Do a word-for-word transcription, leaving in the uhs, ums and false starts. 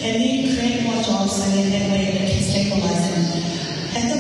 and then create more jobs so that that way it can stabilize them.